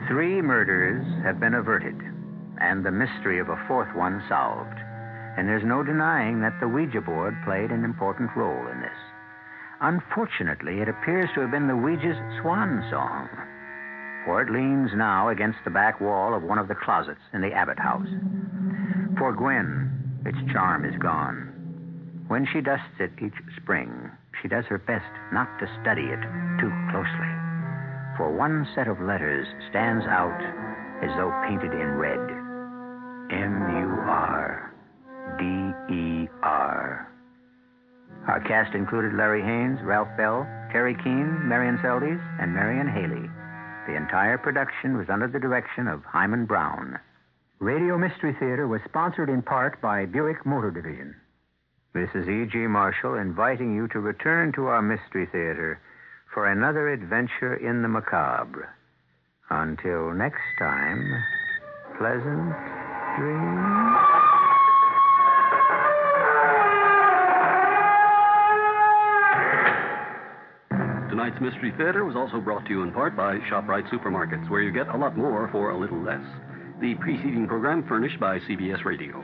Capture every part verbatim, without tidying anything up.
Three murders have been averted, and the mystery of a fourth one solved. And there's no denying that the Ouija board played an important role in this. Unfortunately, it appears to have been the Ouija's swan song, for it leans now against the back wall of one of the closets in the Abbott house. For Gwen, its charm is gone. When she dusts it each spring, she does her best not to study it too closely. For one set of letters stands out as though painted in red. M U R D E R. Our cast included Larry Haynes, Ralph Bell, Terry Keane, Marion Seldes, and Marion Haley. The entire production was under the direction of Hyman Brown. Radio Mystery Theater was sponsored in part by Buick Motor Division. This is E G. Marshall inviting you to return to our Mystery Theater for another adventure in the macabre. Until next time, pleasant dreams. Tonight's Mystery Theater was also brought to you in part by ShopRite Supermarkets, where you get a lot more for a little less. The preceding program furnished by C B S Radio.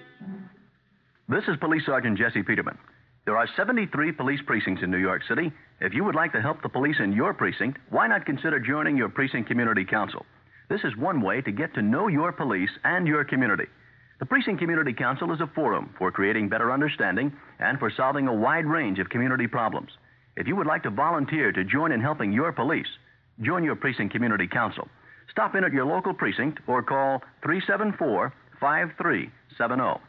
This is Police Sergeant Jesse Peterman. There are seventy-three police precincts in New York City. If you would like to help the police in your precinct, why not consider joining your precinct community council? This is one way to get to know your police and your community. The Precinct Community Council is a forum for creating better understanding and for solving a wide range of community problems. If you would like to volunteer to join in helping your police, join your Precinct Community Council. Stop in at your local precinct or call three seven four, five three seven zero.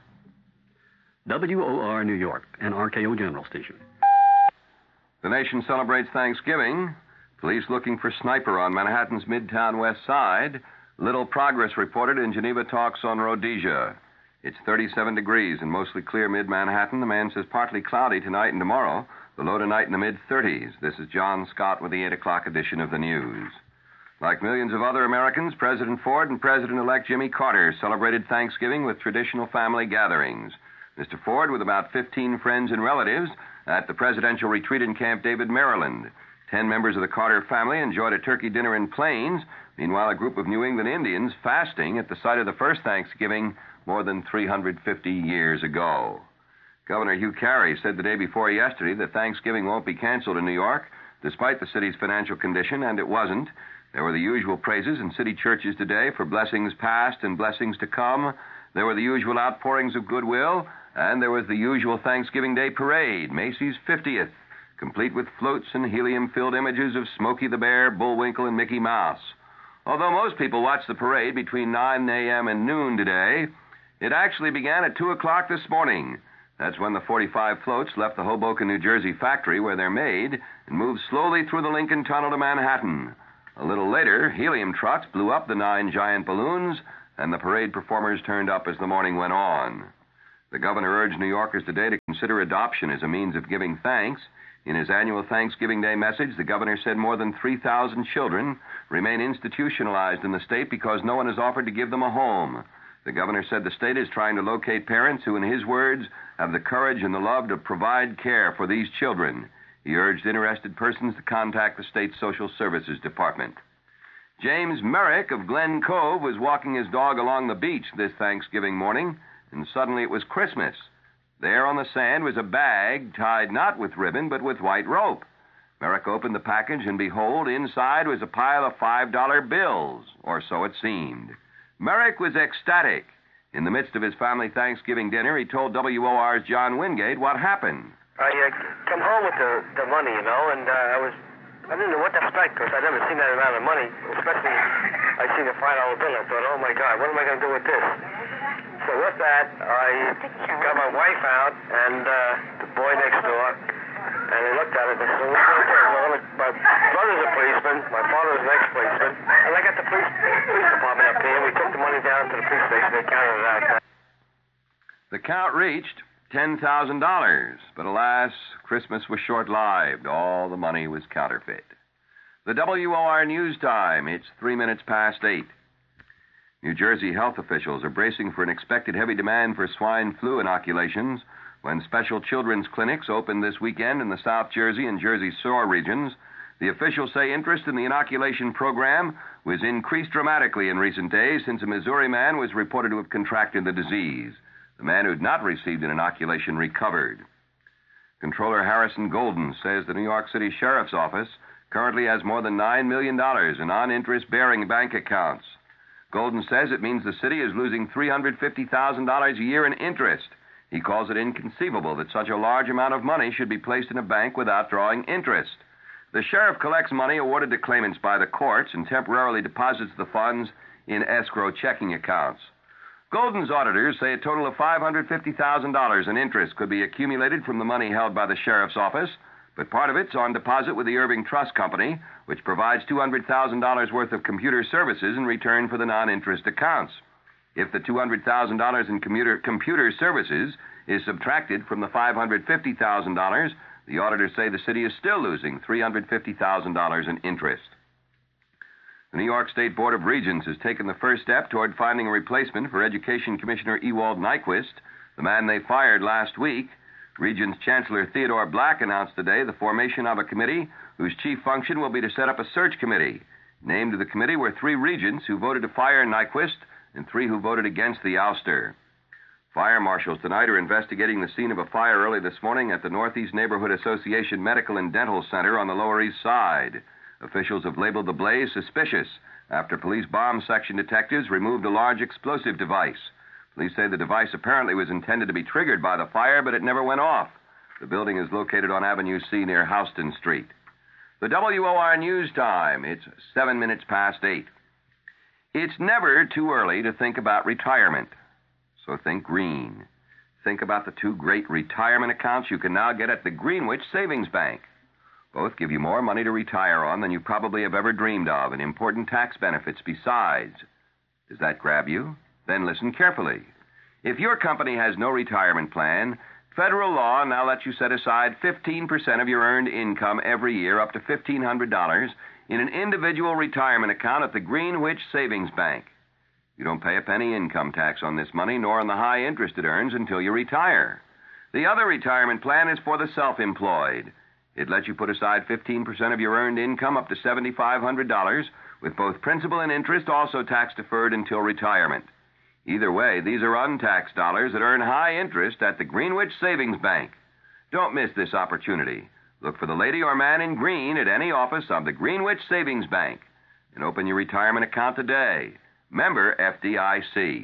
W O R New York, an R K O General Station. The nation celebrates Thanksgiving. Police looking for sniper on Manhattan's Midtown West Side. Little progress reported in Geneva talks on Rhodesia. It's thirty-seven degrees and mostly clear mid-Manhattan. The man says partly cloudy tonight and tomorrow. The low tonight in the mid-thirties. This is John Scott with the eight o'clock edition of the news. Like millions of other Americans, President Ford and President-elect Jimmy Carter celebrated Thanksgiving with traditional family gatherings. Mister Ford with about fifteen friends and relatives at the presidential retreat in Camp David, Maryland. Ten members of the Carter family enjoyed a turkey dinner in Plains. Meanwhile, a group of New England Indians fasting at the site of the first Thanksgiving more than three hundred fifty years ago. Governor Hugh Carey said the day before yesterday that Thanksgiving won't be canceled in New York, despite the city's financial condition, and it wasn't. There were the usual praises in city churches today for blessings past and blessings to come. There were the usual outpourings of goodwill, and there was the usual Thanksgiving Day parade, Macy's fiftieth, complete with floats and helium-filled images of Smokey the Bear, Bullwinkle, and Mickey Mouse. Although most people watched the parade between nine a.m. and noon today, it actually began at two o'clock this morning. That's when the forty-five floats left the Hoboken, New Jersey factory where they're made and moved slowly through the Lincoln Tunnel to Manhattan. A little later, helium trucks blew up the nine giant balloons, and the parade performers turned up as the morning went on. The governor urged New Yorkers today to consider adoption as a means of giving thanks. In his annual Thanksgiving Day message, the governor said more than three thousand children remain institutionalized in the state because no one has offered to give them a home. The governor said the state is trying to locate parents who, in his words, have the courage and the love to provide care for these children. He urged interested persons to contact the state's Social Services Department. James Merrick of Glen Cove was walking his dog along the beach this Thanksgiving morning, and suddenly it was Christmas. There on the sand was a bag tied not with ribbon but with white rope. Merrick opened the package, and behold, inside was a pile of five dollar bills, or so it seemed. Merrick was ecstatic. In the midst of his family Thanksgiving dinner, he told W O R's John Wingate what happened. I uh, come home with the, the money, you know, and uh, I was, I didn't know what to expect because I'd never seen that amount of money, especially I seen a five dollar bill. I thought, oh my God, what am I going to do with this? So with that, I got my wife out and uh, the boy next door, and they looked at it and they said, what's going to do? Well, my brother's a policeman, my father's an ex-policeman, and I got the police, police department up here, and we took the money down to the police station and counted it out. The count reached ten thousand dollars, but alas, Christmas was short-lived. All the money was counterfeit. The W O R News Time, it's three minutes past eight. New Jersey health officials are bracing for an expected heavy demand for swine flu inoculations when special children's clinics open this weekend in the South Jersey and Jersey Shore regions. The officials say interest in the inoculation program was increased dramatically in recent days since a Missouri man was reported to have contracted the disease. The man who had not received an inoculation recovered. Controller Harrison Golden says the New York City Sheriff's Office currently has more than nine million dollars in non-interest-bearing bank accounts. Golden says it means the city is losing three hundred fifty thousand dollars a year in interest. He calls it inconceivable that such a large amount of money should be placed in a bank without drawing interest. The sheriff collects money awarded to claimants by the courts and temporarily deposits the funds in escrow checking accounts. Golden's auditors say a total of five hundred fifty thousand dollars in interest could be accumulated from the money held by the sheriff's office, but part of it's on deposit with the Irving Trust Company, which provides two hundred thousand dollars worth of computer services in return for the non-interest accounts. If the two hundred thousand dollars in computer, computer services is subtracted from the five hundred fifty thousand dollars, the auditors say the city is still losing three hundred fifty thousand dollars in interest. The New York State Board of Regents has taken the first step toward finding a replacement for Education Commissioner Ewald Nyquist, the man they fired last week. Regents Chancellor Theodore Black announced today the formation of a committee whose chief function will be to set up a search committee. Named to the committee were three regents who voted to fire Nyquist and three who voted against the ouster. Fire marshals tonight are investigating the scene of a fire early this morning at the Northeast Neighborhood Association Medical and Dental Center on the Lower East Side. Officials have labeled the blaze suspicious after police bomb section detectives removed a large explosive device. Police say the device apparently was intended to be triggered by the fire, but it never went off. The building is located on Avenue C near Houston Street. The W O R News Time. It's seven minutes past eight. It's never too early to think about retirement. So think green. Think about the two great retirement accounts you can now get at the Greenwich Savings Bank. Both give you more money to retire on than you probably have ever dreamed of, and important tax benefits besides. Does that grab you? Then listen carefully. If your company has no retirement plan, federal law now lets you set aside fifteen percent of your earned income every year, up to fifteen hundred dollars, in an individual retirement account at the Greenwich Savings Bank. You don't pay a penny income tax on this money, nor on the high interest it earns until you retire. The other retirement plan is for the self-employed. It lets you put aside fifteen percent of your earned income up to seven thousand five hundred dollars, with both principal and interest also tax-deferred until retirement. Either way, these are untaxed dollars that earn high interest at the Greenwich Savings Bank. Don't miss this opportunity. Look for the lady or man in green at any office of the Greenwich Savings Bank and open your retirement account today. Member F D I C.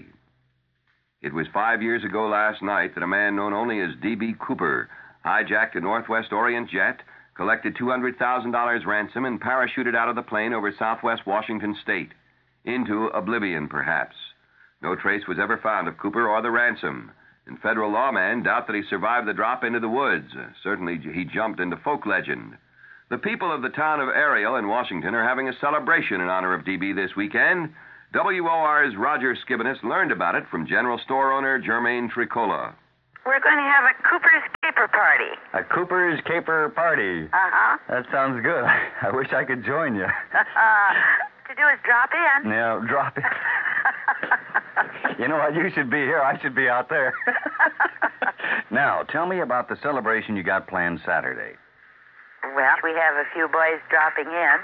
It was five years ago last night that a man known only as D B Cooper hijacked a Northwest Orient jet, collected two hundred thousand dollars ransom, and parachuted out of the plane over southwest Washington state. Into oblivion, perhaps. No trace was ever found of Cooper or the ransom, and federal lawmen doubt that he survived the drop into the woods. Certainly he jumped into folk legend. The people of the town of Ariel in Washington are having a celebration in honor of D B this weekend. W O R's Roger Skibonis learned about it from general store owner Jermaine Tricola. We're going to have a Cooper's Caper Party. A Cooper's Caper Party? Uh-huh. That sounds good. I wish I could join you. To do is drop in. Yeah, drop in. You know what? You should be here. I should be out there. Now, tell me about the celebration you got planned Saturday. Well, we have a few boys dropping in.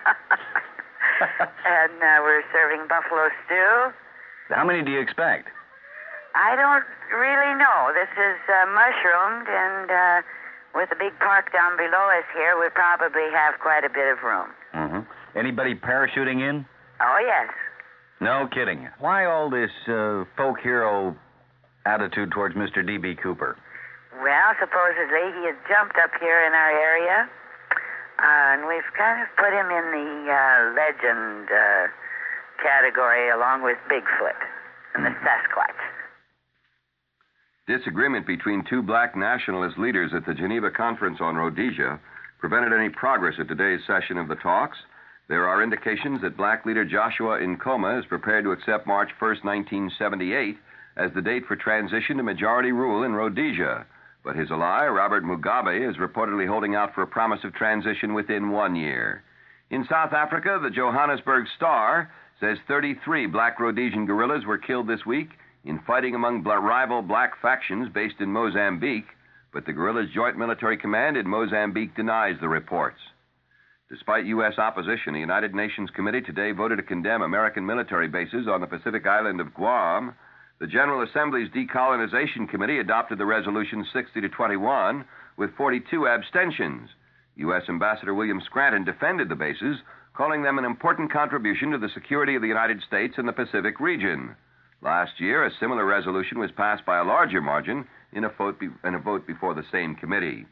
And uh, we're serving buffalo stew. How many do you expect? I don't really know. This is uh, mushroomed, and uh, with the big park down below us here, we probably have quite a bit of room. Mm-hmm. Anybody parachuting in? Oh, yes. No kidding. Why all this uh, folk hero attitude towards Mister D B Cooper? Well, supposedly he had jumped up here in our area, uh, and we've kind of put him in the uh, legend uh, category along with Bigfoot and the Sasquatch. Disagreement between two black nationalist leaders at the Geneva Conference on Rhodesia prevented any progress at today's session of the talks. There are indications that black leader Joshua Nkomo is prepared to accept March first, nineteen seventy-eight, as the date for transition to majority rule in Rhodesia. But his ally, Robert Mugabe, is reportedly holding out for a promise of transition within one year. In South Africa, the Johannesburg Star says thirty-three black Rhodesian guerrillas were killed this week in fighting among rival black factions based in Mozambique, but the guerrillas' joint military command in Mozambique denies the reports. Despite U S opposition, the United Nations Committee today voted to condemn American military bases on the Pacific island of Guam. The General Assembly's Decolonization Committee adopted the resolution sixty to twenty-one with forty-two abstentions. U S Ambassador William Scranton defended the bases, calling them an important contribution to the security of the United States and the Pacific region. Last year, a similar resolution was passed by a larger margin in a vote, be- in a vote before the same committee.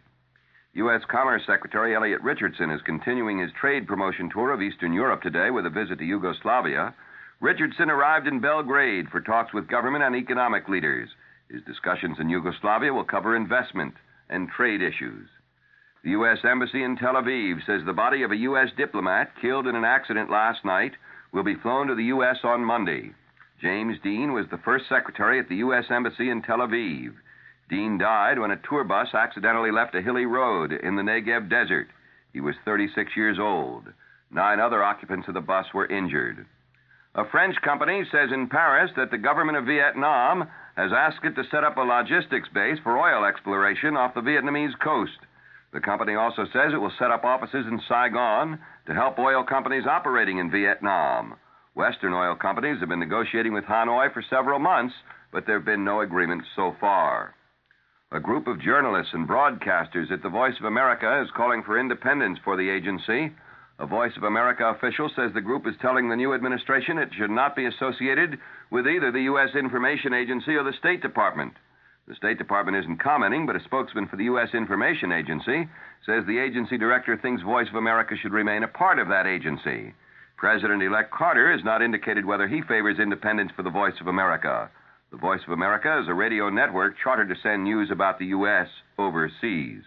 U S Commerce Secretary Elliot Richardson is continuing his trade promotion tour of Eastern Europe today with a visit to Yugoslavia. Richardson arrived in Belgrade for talks with government and economic leaders. His discussions in Yugoslavia will cover investment and trade issues. The U S Embassy in Tel Aviv says the body of a U S diplomat killed in an accident last night will be flown to the U S on Monday. James Dean was the first secretary at the U S Embassy in Tel Aviv. Dean died when a tour bus accidentally left a hilly road in the Negev desert. He was thirty-six years old. Nine other occupants of the bus were injured. A French company says in Paris that the government of Vietnam has asked it to set up a logistics base for oil exploration off the Vietnamese coast. The company also says it will set up offices in Saigon to help oil companies operating in Vietnam. Western oil companies have been negotiating with Hanoi for several months, but there have been no agreements so far. A group of journalists and broadcasters at the Voice of America is calling for independence for the agency. A Voice of America official says the group is telling the new administration it should not be associated with either the U S Information Agency or the State Department. The State Department isn't commenting, but a spokesman for the U S Information Agency says the agency director thinks Voice of America should remain a part of that agency. President-elect Carter has not indicated whether he favors independence for the Voice of America. The Voice of America is a radio network chartered to send news about the U S overseas.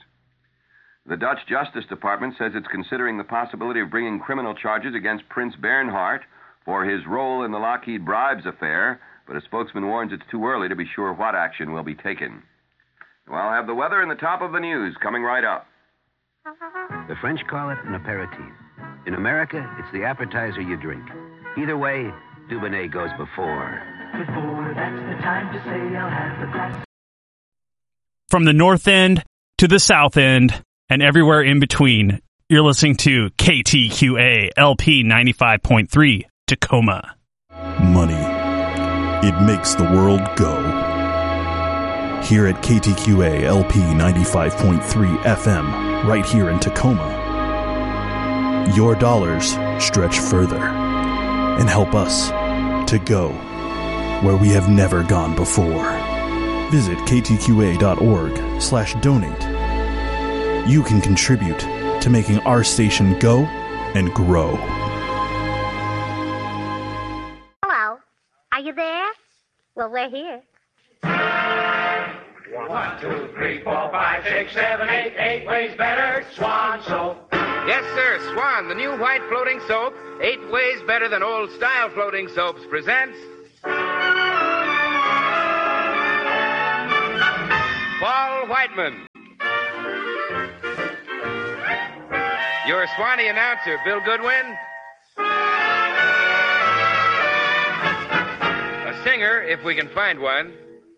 The Dutch Justice Department says it's considering the possibility of bringing criminal charges against Prince Bernhard for his role in the Lockheed bribes affair, but a spokesman warns it's too early to be sure what action will be taken. Well, I'll have the weather and the top of the news coming right up. The French call it an aperitif. In America, it's the appetizer you drink. Either way, Dubonnet goes before. Before, that's the time to say I'll have a glass. From the north end to the south end and everywhere in between, you're listening to K T Q A L P ninety-five point three, Tacoma. Money. It makes the world go. Here at K T Q A L P ninety-five point three F M, right here in Tacoma, your dollars stretch further and help us to go where we have never gone before. Visit ktqa.org slash donate. You can contribute to making our station go and grow. Hello. Are you there? Well, we're here. One, two, three, four, five, six, seven, eight, eight ways better. Swan soap. Yes, sir. Swan, the new white floating soap, eight ways better than old style floating soaps, presents Paul Whiteman. Your Swanee announcer, Bill Goodwin. A singer, if we can find one.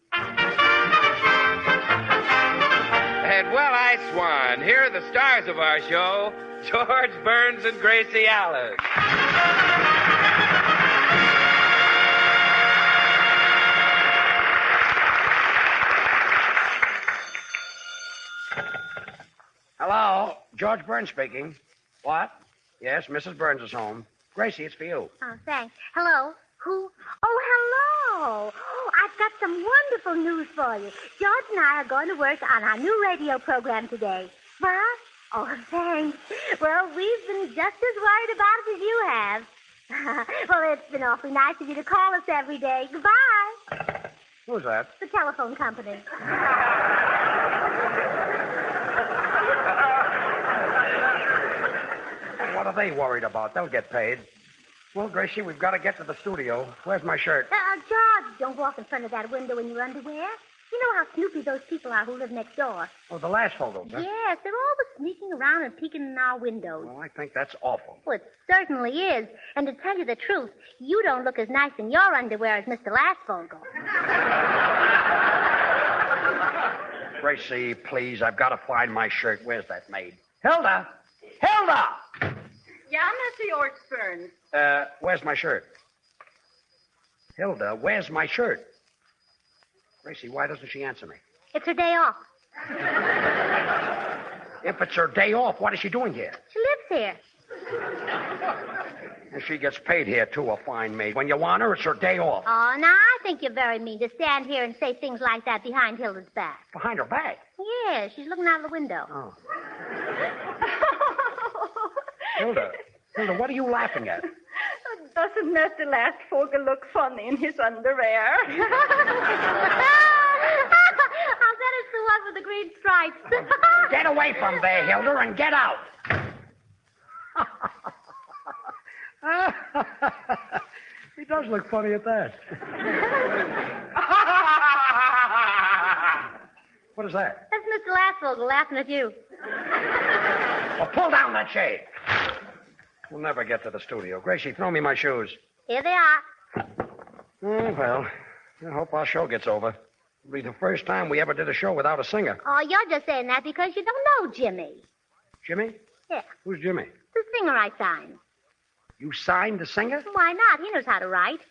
And well, I swan. Here are the stars of our show, George Burns and Gracie Allen. Hello, George Burns speaking. What? Yes, Missus Burns is home. Gracie, it's for you. Oh, thanks. Hello. Who? Oh, hello. Oh, I've got some wonderful news for you. George and I are going to work on our new radio program today. Huh? Oh, thanks. Well, we've been just as worried about it as you have. Well, it's been awfully nice of you to call us every day. Goodbye. Who's that? The telephone company. What are they worried about? They'll get paid. Well, Gracie, we've got to get to the studio. Where's my shirt? Uh, George, don't walk in front of that window in your underwear. You know how snoopy those people are who live next door. Oh, the last photos, huh? Yes, they're always sneaking around and peeking in our windows. Well, I think that's awful. Well, it certainly is. And to tell you the truth, you don't look as nice in your underwear as Mister Lastfogel. Gracie, please, I've got to find my shirt. Where's that maid? Hilda! Hilda! Yeah, Mister George Burns. Uh, where's my shirt? Hilda, where's my shirt? Gracie, why doesn't she answer me? It's her day off. If it's her day off, what is she doing here? She lives here. And she gets paid here, too, a fine maid. When you want her, it's her day off. Oh, now I think you're very mean to stand here and say things like that behind Hilda's back. Behind her back? Yeah, she's looking out of the window. Oh. Hilda, Hilda, what are you laughing at? Doesn't Mister Lastfogel look funny in his underwear? I'll bet it's the one with the green stripes. Get away from there, Hilda, and get out. He does look funny at that. What is that? That's Mister Lastfogel laughing at you. Well, pull down that shade. We'll never get to the studio. Gracie, throw me my shoes. Here they are. Oh, well, I hope our show gets over. It'll be the first time we ever did a show without a singer. Oh, you're just saying that because you don't know Jimmy. Jimmy? Yeah, Who's Jimmy? the singer I signed. You signed the singer? Why not? He knows how to write.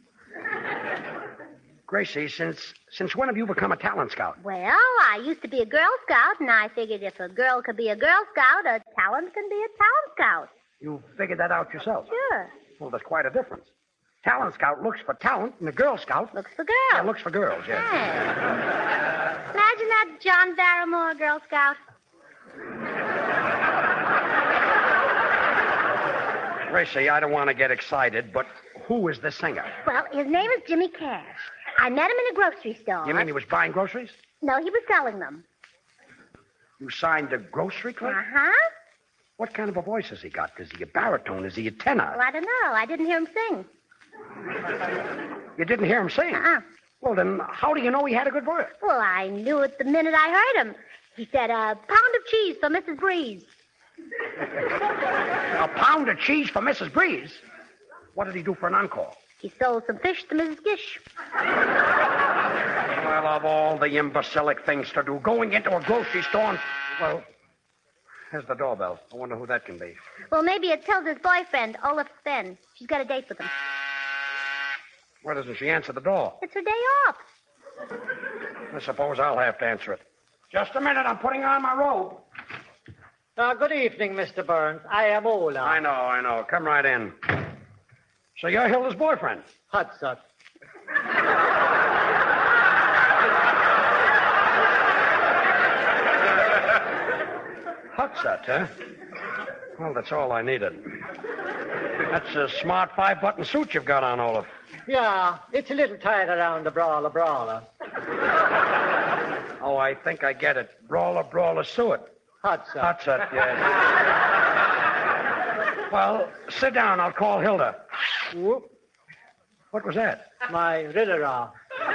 Gracie, since since when have you become a talent scout? Well, I used to be a Girl Scout, and I figured if a girl could be a Girl Scout, a talent can be a talent scout. You figured that out yourself? Sure. Well, there's quite a difference. Talent scout looks for talent, and the Girl Scout looks for girls. Yeah, looks for girls, yeah. Yeah. Imagine that John Barrymore Girl Scout. Gracie, I don't want to get excited, but who is the singer? Well, his name is Jimmy Cash. I met him in a grocery store. You mean he was buying groceries? No, he was selling them. You signed a grocery clerk? Uh-huh. What kind of a voice has he got? Is he a baritone? Is he a tenor? Well, I don't know. I didn't hear him sing. You didn't hear him sing? Uh-uh. Well, then how do you know he had a good voice? Well, I knew it the minute I heard him. He said, a pound of cheese for Missus Breeze. A pound of cheese for Missus Breeze? What did he do for an encore? He sold some fish to Missus Gish. Well, of all the imbecilic things to do, going into a grocery store and... Well, here's the doorbell. I wonder who that can be. Well, maybe it's Hilda's boyfriend, Olaf Sven. She's got a date with him. Why doesn't she answer the door? It's her day off. I suppose I'll have to answer it. Just a minute. I'm putting on my robe. Uh, good evening, Mister Burns. I am Olaf. I know, I know. Come right in. So you're Hilda's boyfriend? Hutsut. Hutsut, huh? Well, that's all I needed. That's a smart five-button suit you've got on, Olaf. Yeah, it's a little tight around the brawler brawler. Oh, I think I get it. Brawler, brawler, suit. Hutsut. Hutsut, yes. Well, sit down. I'll call Hilda. Whoop. What was that? My riddle-raw.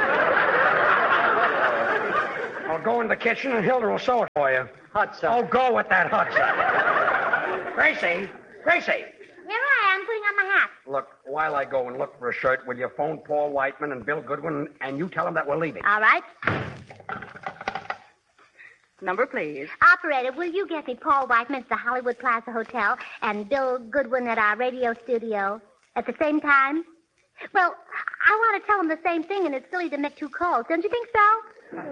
I'll go in the kitchen and Hilda will sew it for you. Hutsut. Oh, go with that Hutsut. Gracie, Gracie. Here I am, putting on my hat. Look, while I go and look for a shirt, will you phone Paul Whiteman and Bill Goodwin, and you tell them that we're leaving? All right. Number, please. Operator, will you get me Paul Whiteman at the Hollywood Plaza Hotel and Bill Goodwin at our radio studio at the same time? Well, I want to tell them the same thing, and it's silly to make two calls. Don't you think so?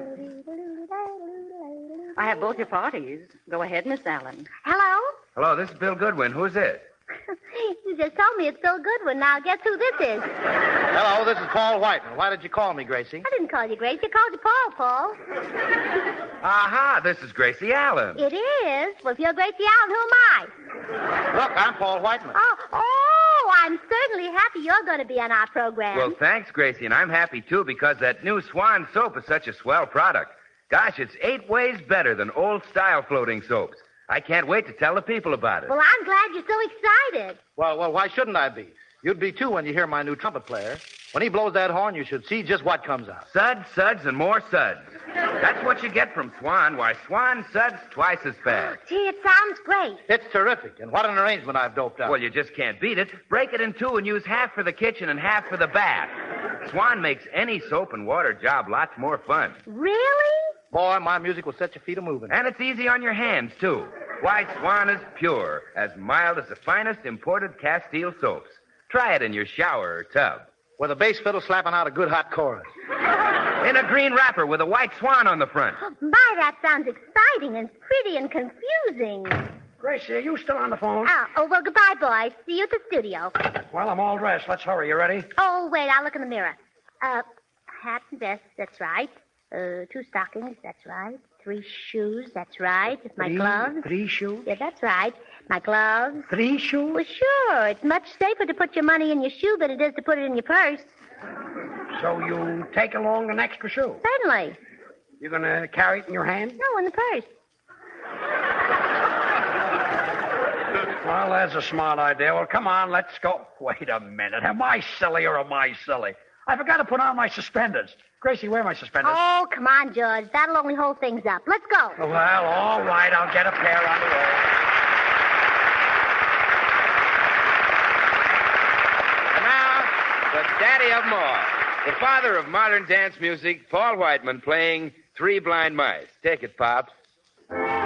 I have both your parties. Go ahead, Miss Allen. Hello? Hello, this is Bill Goodwin. Who's this? You just told me it's Bill Goodwin. Now, guess who this is? Hello, this is Paul Whiteman. Why did you call me, Gracie? I didn't call you Gracie. I called you Paul, Paul. Aha, this is Gracie Allen. It is? Well, if you're Gracie Allen, who am I? Look, I'm Paul Whiteman. Oh, oh, I'm certainly happy you're going to be on our program. Well, thanks, Gracie, and I'm happy, too, because that new Swan soap is such a swell product. Gosh, it's eight ways better than old-style floating soaps. I can't wait to tell the people about it. Well, I'm glad you're so excited. Well, well, why shouldn't I be? You'd be, too, when you hear my new trumpet player. When he blows that horn, you should see just what comes out. Suds, suds, and more suds. That's what you get from Swan. Why, Swan suds twice as fast. Gee, it sounds great. It's terrific, and what an arrangement I've doped up. Well, you just can't beat it. Break it in two and use half for the kitchen and half for the bath. Swan makes any soap and water job lots more fun. Really? Boy, my music will set your feet a-moving. And it's easy on your hands, too. White Swan is pure, as mild as the finest imported Castile soaps. Try it in your shower or tub. With a bass fiddle slapping out a good hot chorus. In a green wrapper with a White Swan on the front. My, that sounds exciting and pretty and confusing. Gracie, are you still on the phone? Oh, oh, well, goodbye, boys. See you at the studio. Well, I'm all dressed. Let's hurry. You ready? Oh, wait, I'll look in the mirror. Uh, hat and vest, that's right. Uh, two stockings, that's right. Three shoes, that's right. My Three- gloves. Three shoes? Yeah, that's right. My gloves. Three shoes? Well, sure. It's much safer to put your money in your shoe than it is to put it in your purse. So you take along an extra shoe? Certainly. You're going to carry it in your hand? No, in the purse. Well, that's a smart idea. Well, come on, let's go. Wait a minute. Am I silly or am I silly? I forgot to put on my suspenders. Gracie, where are my suspenders? Oh, come on, George. That'll only hold things up. Let's go. Well, all right. I'll get a pair on the road. And now, the daddy of them all, the father of modern dance music, Paul Whiteman, playing Three Blind Mice. Take it, Pops.